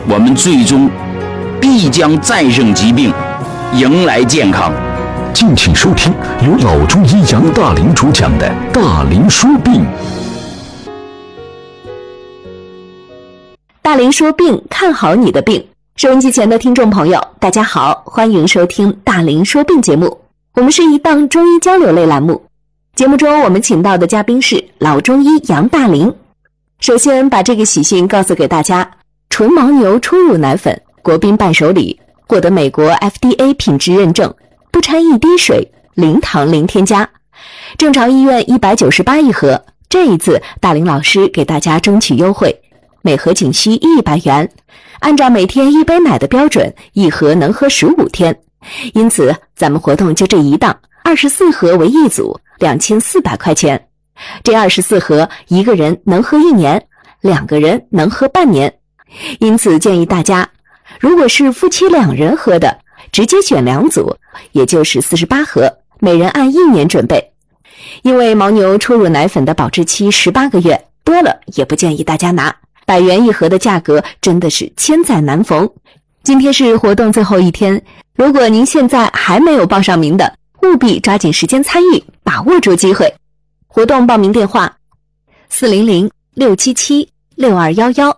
我们最终必将战胜疾病，迎来健康。 敬请收听由老中医杨大林主讲的《大林说病》。 大林说病，看好你的病。收音机前的听众朋友，大家好，欢迎收听大林说病节目。我们是一档中医交流类栏目，节目中我们请到的嘉宾是老中医杨大林。首先把这个喜讯告诉给大家，纯牦牛初乳奶粉国宾伴手礼获得美国 FDA 品质认证，不掺一滴水，零糖零添加，正常医院198一盒，这一次大林老师给大家争取优惠，每盒仅需100元，按照每天1杯奶的标准，一盒能喝15天，因此咱们活动就这一档，24盒为一组，2400块钱。这24盒一个人能喝1年，2个人能喝半年，因此建议大家，如果是夫妻2人喝的，直接选2组，也就是48盒，每人按1年准备。因为牦牛初乳奶粉的保质期18个月，多了也不建议大家拿，100元一盒的价格真的是千载难逢。今天是活动最后一天，如果您现在还没有报上名的，务必抓紧时间参与，把握住机会。活动报名电话400-677-6211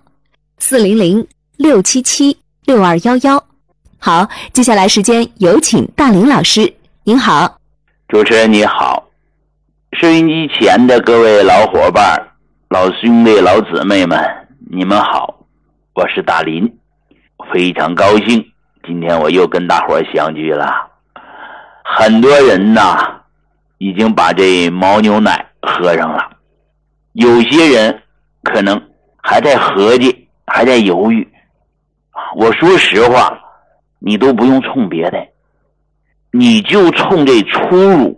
400-677-6211。好，接下来时间有请大林老师。您好。 主持人你好，收音机前的各位老伙伴、老兄弟、老姊妹们，你们好，我是大林，非常高兴今天我又跟大伙相聚了。很多人呐已经把这牦牛奶喝上了，有些人可能还在合计，还在犹豫。我说实话，你都不用冲别的，你就冲这初乳，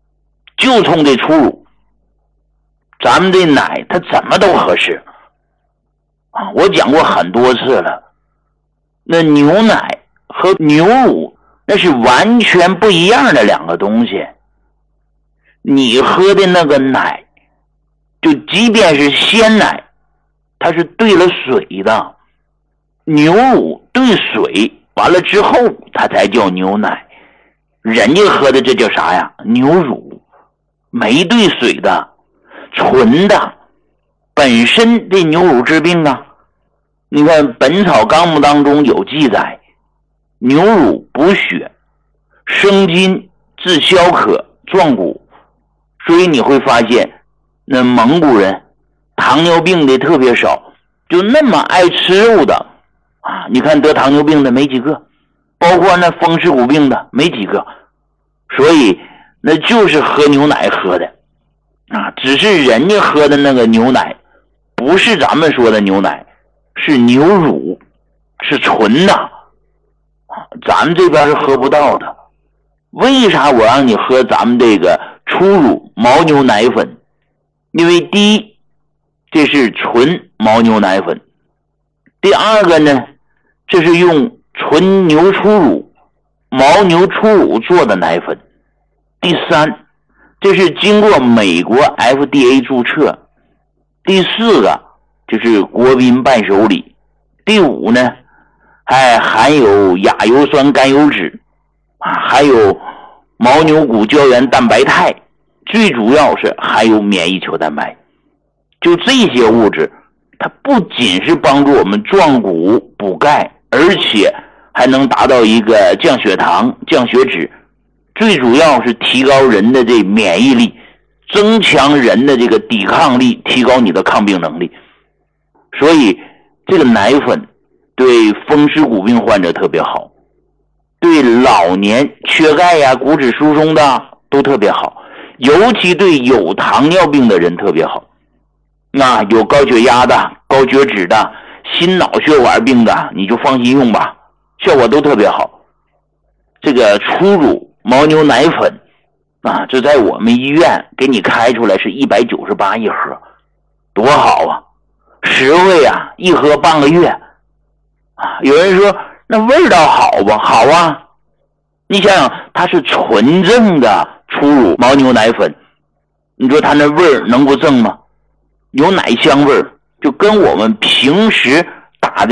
咱们这奶它怎么都合适。我讲过很多次了，那牛奶和牛乳那是完全不一样的2个东西。你喝的那个奶，就即便是鲜奶，它是兑了水的，牛乳兑水完了之后它才叫牛奶，人家喝的这叫啥呀？牛乳，没兑水的，纯的。本身这牛乳治病啊，你看《本草纲目》当中有记载，牛乳补血、生津、治消渴、壮骨。所以你会发现，那蒙古人糖尿病的特别少，就那么爱吃肉的啊！你看得糖尿病的没几个，包括那风湿骨病的没几个，所以那就是喝牛奶喝的啊！只是人家喝的那个牛奶不是咱们说的牛奶，是牛乳，是纯的啊，咱们这边是喝不到的。为啥我让你喝咱们这个初乳牦牛奶粉？因为第一，这是纯牦牛奶粉；第二个呢，这是用纯牛初乳、牦牛初乳做的奶粉；第三，这是经过美国 FDA 注册；第四个就是国宾伴手礼；第五呢，还含有亚油酸甘油酯还有牦牛骨胶原蛋白肽，最主要是含有免疫球蛋白。就这些物质，它不仅是帮助我们壮骨补钙，而且还能达到一个降血糖、降血脂，最主要是提高人的这免疫力，增强人的这个抵抗力，提高你的抗病能力。所以这个奶粉对风湿骨病患者特别好，对老年缺钙呀、骨质疏松的都特别好，尤其对有糖尿病的人特别好。那有高血压的、高血脂的、心脑血管病的，你就放心用吧，效果都特别好。这个初乳牦牛奶粉啊，这在我们医院给你开出来是198一盒，多好啊！10味啊，一盒半个月啊。有人说那味道好吧？好啊，你想想，它是纯正的初乳牦牛奶粉，你说它那味儿能不正吗？有奶香味儿，就跟我们平时